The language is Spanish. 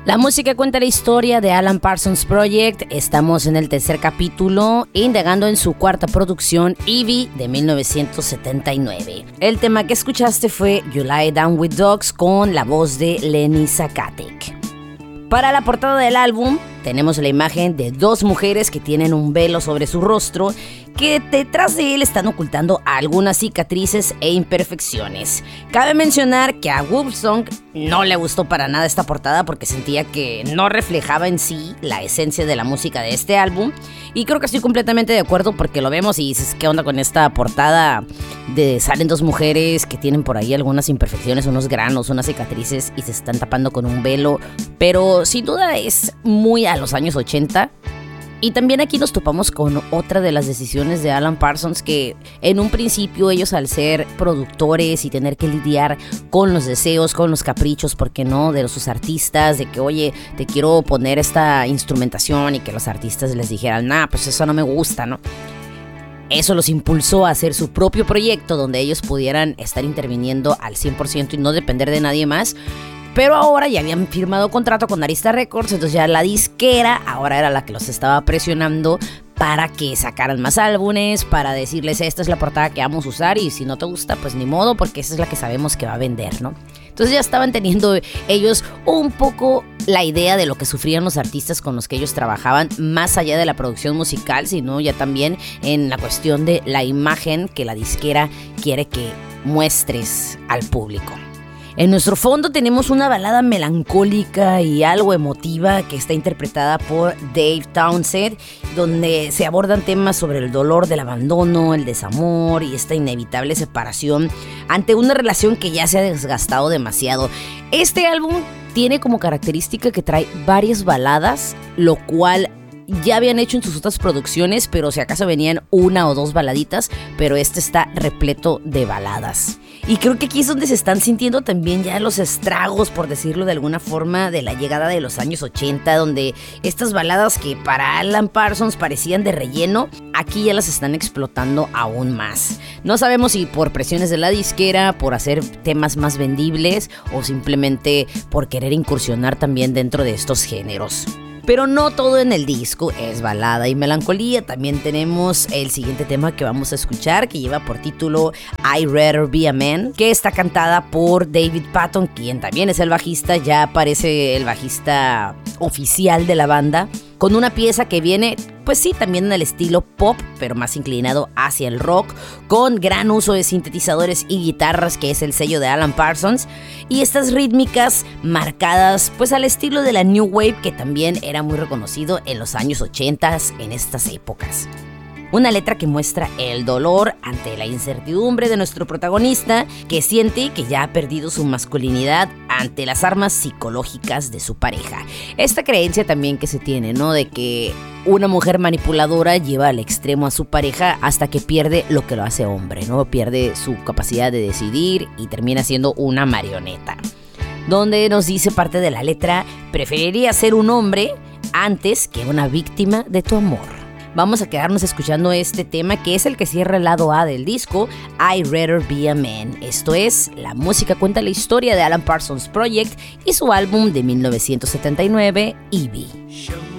La música cuenta la historia de Alan Parsons Project. Estamos en el tercer capítulo, indagando en su cuarta producción, Evie, de 1979. El tema que escuchaste fue You Lie Down With Dogs, con la voz de Lenny Zacatec. Para la portada del álbum tenemos la imagen de dos mujeres que tienen un velo sobre su rostro, que detrás de él están ocultando algunas cicatrices e imperfecciones. Cabe mencionar que a Wolfsong no le gustó para nada esta portada porque sentía que no reflejaba en sí la esencia de la música de este álbum, y creo que estoy completamente de acuerdo porque lo vemos y dices, ¿qué onda con esta portada? Salen dos mujeres que tienen por ahí algunas imperfecciones, unos granos, unas cicatrices, y se están tapando con un velo, pero sin duda es muy a los años 80. Y también aquí nos topamos con otra de las decisiones de Alan Parsons, que en un principio ellos, al ser productores y tener que lidiar con los deseos, con los caprichos, ¿por qué no?, de sus artistas, de que, oye, te quiero poner esta instrumentación, y que los artistas les dijeran, nah, pues eso no me gusta, ¿no? Eso los impulsó a hacer su propio proyecto donde ellos pudieran estar interviniendo al 100% y no depender de nadie más. Pero ahora ya habían firmado contrato con Arista Records, entonces ya la disquera ahora era la que los estaba presionando para que sacaran más álbumes, para decirles, esta es la portada que vamos a usar, y si no te gusta, pues ni modo, porque esa es la que sabemos que va a vender, ¿no? Entonces ya estaban teniendo ellos un poco la idea de lo que sufrían los artistas con los que ellos trabajaban, más allá de la producción musical, sino ya también en la cuestión de la imagen que la disquera quiere que muestres al público. En nuestro fondo tenemos una balada melancólica y algo emotiva que está interpretada por Dave Townsend, donde se abordan temas sobre el dolor del abandono, el desamor y esta inevitable separación ante una relación que ya se ha desgastado demasiado. Este álbum tiene como característica que trae varias baladas, lo cual ya habían hecho en sus otras producciones, pero si acaso venían una o dos baladitas, pero este está repleto de baladas. Y creo que aquí es donde se están sintiendo también ya los estragos, por decirlo de alguna forma, de la llegada de los años 80, donde estas baladas que para Alan Parsons parecían de relleno, aquí ya las están explotando aún más. No sabemos si por presiones de la disquera, por hacer temas más vendibles, o simplemente por querer incursionar también dentro de estos géneros. Pero no todo en el disco es balada y melancolía. También tenemos el siguiente tema que vamos a escuchar, que lleva por título I'd Rather Be a Man, que está cantada por David Patton, quien también es el bajista. Ya aparece el bajista oficial de la banda, con una pieza que viene, pues sí, también en el estilo pop, pero más inclinado hacia el rock, con gran uso de sintetizadores y guitarras, que es el sello de Alan Parsons, y estas rítmicas marcadas pues al estilo de la New Wave, que también era muy reconocido en los años 80 en estas épocas. Una letra que muestra el dolor ante la incertidumbre de nuestro protagonista, que siente que ya ha perdido su masculinidad ante las armas psicológicas de su pareja. Esta creencia también que se tiene, ¿no?, de que una mujer manipuladora lleva al extremo a su pareja hasta que pierde lo que lo hace hombre, ¿no? Pierde su capacidad de decidir y termina siendo una marioneta. Donde nos dice parte de la letra: preferiría ser un hombre antes que una víctima de tu amor. Vamos a quedarnos escuchando este tema, que es el que cierra el lado A del disco, I'd Rather Be a Man. Esto es La música cuenta la historia de Alan Parsons Project y su álbum de 1979, Evie.